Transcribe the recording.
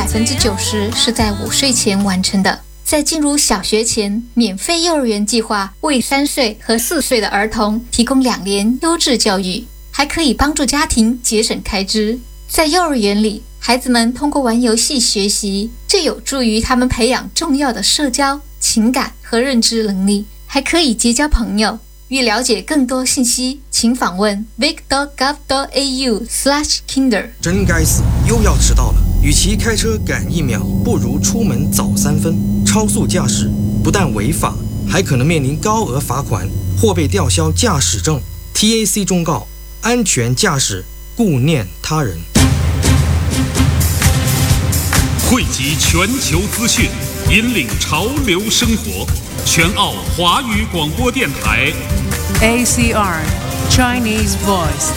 90%是在5岁前完成的。在进入小学前，免费幼儿园计划为3岁和4岁的儿童提供2年优质教育，还可以帮助家庭节省开支。在幼儿园里，孩子们通过玩游戏学习，这有助于他们培养重要的社交、情感和认知能力，还可以结交朋友。欲了解更多信息，请访问 vic.gov.au/kinder。 真该死，又要迟到了。与其开车赶1秒，不如出门早3分。超速驾驶不但违法，还可能面临高额罚款或被吊销驾驶证。TAC 忠告：安全驾驶，顾念他人。 汇集全球资讯，引领潮流生活。全澳华语广播电台 ACR Chinese Voice。